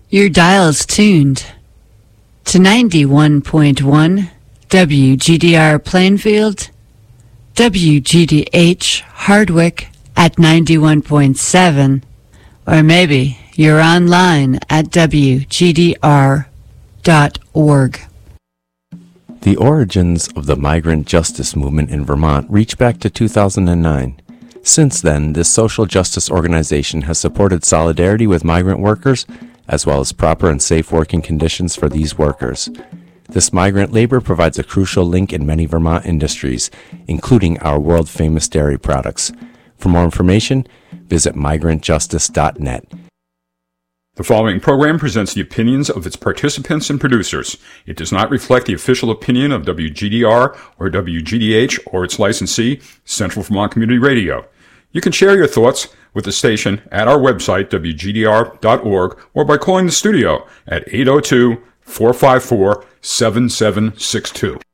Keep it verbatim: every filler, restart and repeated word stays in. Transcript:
Your dial's tuned to ninety-one point one W G D R Plainfield, W G D H Hardwick at ninety-one point seven, or maybe you're online at W G D R dot org. The origins of the migrant justice movement in Vermont reach back to two thousand nine. Since then, this social justice organization has supported solidarity with migrant workers, as well as proper and safe working conditions for these workers. This migrant labor provides a crucial link in many Vermont industries, including our world-famous dairy products. For more information, visit migrant justice dot net. The following program presents the opinions of its participants and producers. It does not reflect the official opinion of W G D R or W G D H or its licensee, Central Vermont Community Radio. You can share your thoughts with the station at our website, W G D R dot org, or by calling the studio at eight oh two, four five four, seven seven six two.